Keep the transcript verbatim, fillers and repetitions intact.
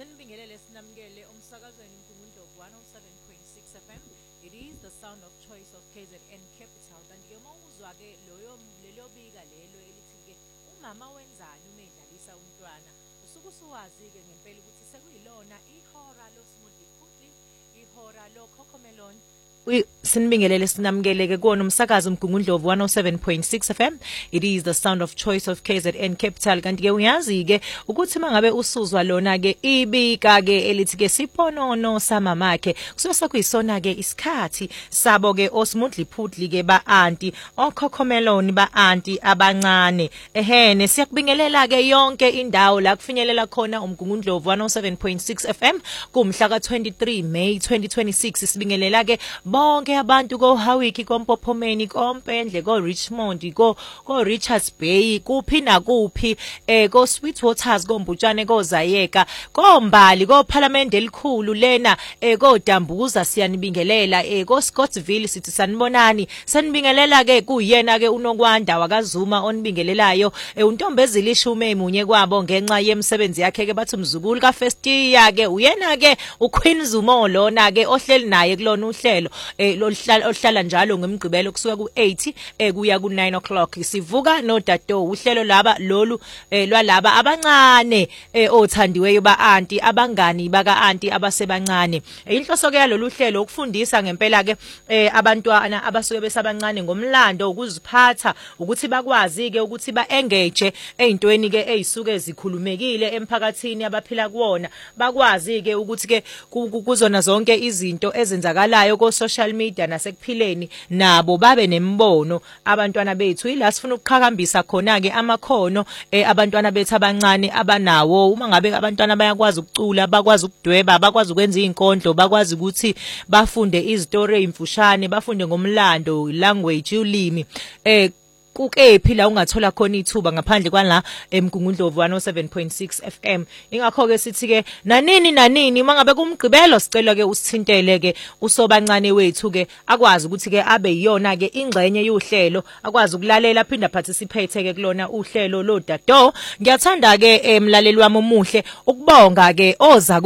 Senibingelele sinamukele umsakazweni uMgungundlovu one oh seven point six F M. It is the sound of choice of K Z N Capital. Kanti ke mawuzwa ke loyo lelo bika lelo elithi ke umama wenzani uma edlalisa umntwana. Usuku suwazi ke ngempela ukuthi sekuyilona ihora lo smoothie phutli, ihora lo cocomelon. Sinibingelele sinamkeleke kuona umsakazo uMgungundlovu one oh seven point six F M. It is the sound of choice of K Z N Capital. Kanti ke uyazi ke ukuthi mangabe usuzwa lona ke ibika ke elithi ke siponono samamakhe kusuke sekuyisona ke isikhathi sabo ke osmoothly phutli ke ba auntie okhokomeloni ba auntie abancane. Ehene siyakubingelela ke yonke indawo la kufinyelela khona uMgungundlovu one oh seven point six F M kumhla ka twenty-three May twenty twenty-six. Sibingelela ke bonke abantu ko Hawiki ko Mpophomeni ko Mpendle ko Richmond ko ko Richards Bay kuphi na kuphi eh ko Sweetwaters ko Mbutshane ko Zayeka ko Mbali ko Parliament elikhulu lena eh ko Dambuza siyanibingelela eh ko Scottsville sithi sanibonani sanibingelela ke kuyena ke uNokwanda wakaZuma onibingelelayo eh untombezile ishume emunye kwabo ngenxa yemsebenzi yakhe ke bathi umzukulu ka first year ke uyena ke uQueen Zuma lona ke ohleli naye kulona uhlelo eh lohlala ohlala njalo ngemgqibelo kusuka ku eight eh kuya ku nine o'clock. Sivuka no Dato uhlelo laba lolu eh lwalaba abancane eh othandiweyo ba auntie abangani baka auntie abasebancane. Inhloso ke yalolu hlelo ukufundisa ngempela ke eh abantwana abasuke besabancane ngomlando ukuziphatha ukuthi bakwazi ke ukuthi ba engage ezintweni ke ezisuke zikhulumekile emphakathini abaphila kuwona bakwazi ke ukuthi ke kuzona zonke izinto ezenzakalayo ko social media nasekuphileni nabo babe nembono abantwana bethu ila sifuna ukuqhakambisa khona ke amakhono eh abantwana bethu abancane abanawo. Uma ngabe abantwana bayakwazi ukucula bakwazi ukudweba bakwazi ukwenza izinkondlo bakwazi ukuthi bafunde izitori ezimfushane bafunde ngomlando language ulimi eh kukephi la ungathola khona ithuba ngaphandle kwala eMgungundlovu one oh seven point six F M. Ingakho ke sithi ke nanini nanini mangabe kumgqibelo sicela ke usithintele ke usobancane wethu ke akwazi ukuthi ke abe yiyona ke ingxenye yohlelo akwazi ukulalela phinda participate ke kulona uhlelo lo Dato. Ngiyathanda ke emlaleli wami omuhle ukubonga ke oza